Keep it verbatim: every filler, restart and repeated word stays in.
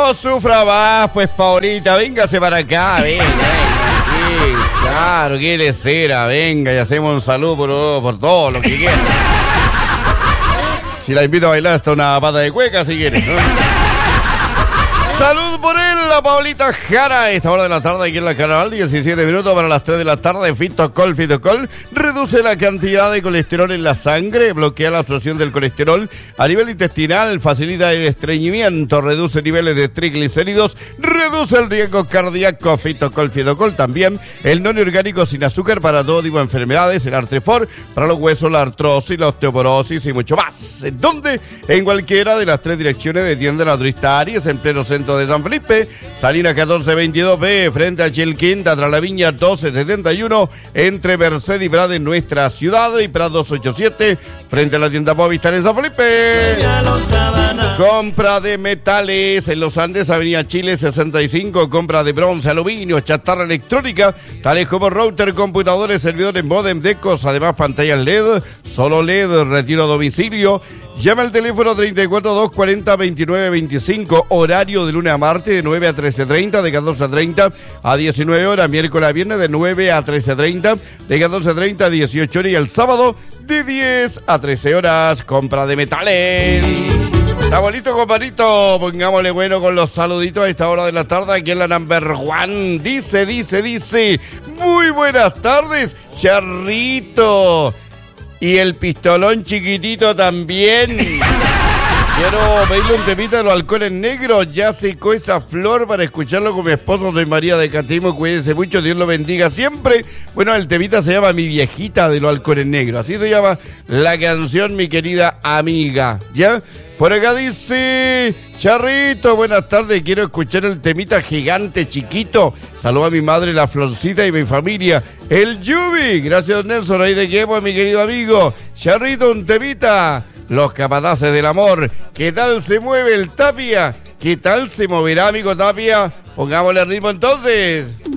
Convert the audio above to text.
No sufra más, pues, Paulita, véngase para acá, venga, venga, sí, claro, qué lecera, venga, y hacemos un saludo por, por todo lo que quiera. Si la invito a bailar hasta una pata de cueca, si quiere, ¿no? Salud por él, la Paulita Jara. A esta hora de la tarde aquí en la Carnaval, diecisiete minutos para las tres de la tarde. Fitocol, Fitocol reduce la cantidad de colesterol en la sangre, bloquea la absorción del colesterol a nivel intestinal, facilita el estreñimiento, reduce niveles de triglicéridos, reduce el riesgo cardíaco. Fitocol, Fitocol también el non orgánico sin azúcar para todo tipo de enfermedades, el Artrefor para los huesos, la artrosis, la osteoporosis y mucho más. ¿En dónde? En cualquiera de las tres direcciones de tienda naturista Aries, en pleno centro de San Felipe, Salina catorce veintidós B, frente a Chilquinta, tras la Viña doce setenta y uno, entre Merced y Prado en nuestra ciudad, y Prado doscientos ochenta y siete, frente a la tienda Movistar en San Felipe. Compra de metales en Los Andes, Avenida Chile sesenta y cinco, compra de bronce, aluminio, chatarra electrónica, tales como router, computadores, servidores, modem, decos, además pantallas L E D, solo L E D, retiro a domicilio. Llama al teléfono treinta y cuatro, doscientos cuarenta, veintinueve veinticinco, horario de lunes a martes de nueve a trece treinta, de catorce treinta a diecinueve horas, miércoles a viernes de nueve a trece treinta, de catorce treinta a dieciocho horas y el sábado de diez a trece horas. Compra de metales. Está bonito, compadrito. Pongámosle bueno con los saluditos a esta hora de la tarde aquí en la number one. Dice, dice, dice. Muy buenas tardes, Charrito. Y el pistolón chiquitito también. Quiero pedirle un temita de los halcones negros. Ya secó esa flor para escucharlo con mi esposo. Soy María de Catimo. Cuídense mucho. Dios lo bendiga siempre. Bueno, el temita se llama Mi Viejita de los Halcones Negros. Así se llama la canción, mi querida amiga. ¿Ya? Por acá dice... Charrito, buenas tardes. Quiero escuchar el temita Gigante Chiquito. Saludo a mi madre, la Florcita, y mi familia. El Yubi. Gracias, don Nelson. Ahí de quemo, mi querido amigo. Charrito, un temita. Los Capataces del Amor. ¿Qué tal se mueve el Tapia? ¿Qué tal se moverá, amigo Tapia? Pongámosle ritmo entonces.